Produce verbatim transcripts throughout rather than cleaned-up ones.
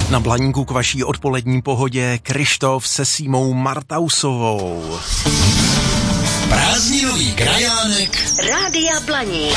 Na Blaníku k vaší odpolední pohodě Krištof se Símou Martausovou. Prázdninový krajánek Rádia Blaník.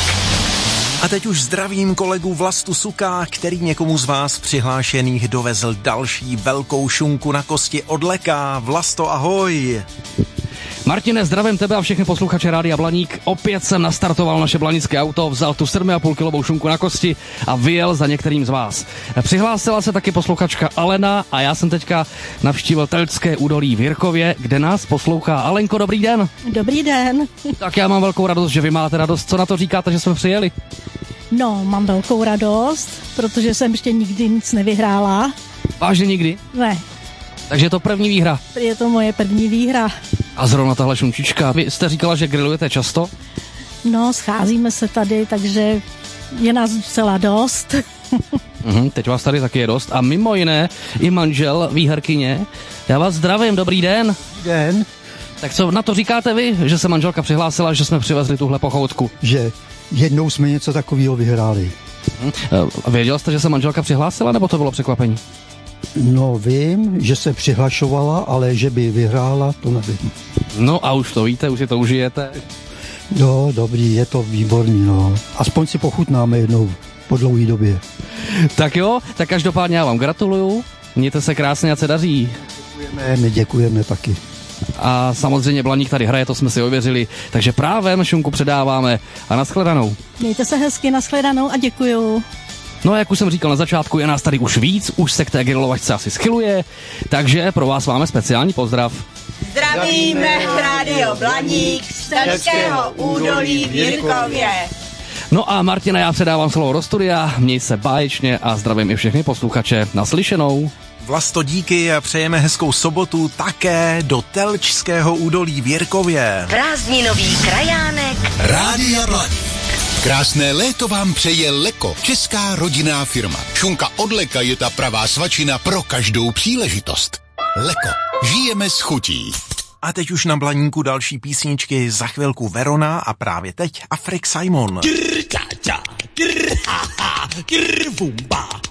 A teď už zdravím kolegu Vlastu Suka, který někomu z vás přihlášených dovezl další velkou šunku na kosti od Leka. Vlasto, ahoj. Martine, zdravím tebe a všechny posluchače Rádia Blaník. Opět jsem nastartoval naše blanické auto, vzal tu sedm a půl kilovou šunku na kosti a vyjel za některým z vás. Přihlásila se taky posluchačka Alena a já jsem teďka navštívil Telčské údolí v Jirkově, kde nás poslouchá. Alenko, dobrý den. Dobrý den. Tak já mám velkou radost, že vy máte radost. Co na to říkáte, že jsme přijeli? No, mám velkou radost, protože jsem ještě nikdy nic nevyhrála. Vážně nikdy? Ne. Takže je to první výhra. Je to moje první výhra. A zrovna tahle šunčička. Vy jste říkala, že grillujete často? No, scházíme se tady, takže je nás docela dost. uhum, teď vás tady taky je dost. A mimo jiné i manžel výherkyně. Já vás zdravím, dobrý den. Dobrý den. Tak co na to říkáte vy, že se manželka přihlásila, že jsme přivezli tuhle pochoutku? Že jednou jsme něco takového vyhráli. Hm. Věděl jste, že se manželka přihlásila, nebo to bylo překvapení? No vím, že se přihlašovala, ale že by vyhrála, to nevím. No a už to víte, už si to užijete. No, dobrý, je to výborný, no. Aspoň si pochutnáme jednou po dlouhé době. Tak jo, tak každopádně já vám gratuluju. Mějte se krásně a se daří. Děkujeme, my děkujeme taky. A samozřejmě Blaník tady hraje, to jsme si ověřili, takže právem šunku předáváme a nashledanou. Mějte se hezky, nashledanou a děkuju. No a jak už jsem říkal na začátku, je nás tady už víc, už se k té grilovačce asi schyluje, takže pro vás máme speciální pozdrav. Zdravíme Rádio Blaník z Telčského údolí v Jirkově. No a Martina, já předávám slovo do studia, měj se báječně a zdravím i všechny posluchače. Naslyšenou. Vlasto, díky a přejeme hezkou sobotu také do Telčského údolí v Jirkově. Prázdninový krajánek Rádia Blaník. Krásné léto vám přeje Leko, česká rodinná firma. Šunka od Leka je ta pravá svačina pro každou příležitost. Leko, žijeme s chutí. A teď už na Blaníku další písničky, za chvilku Verona a právě teď Afrik Simon. Krr, ča, ča, krr, ha, ha, krr, vumba.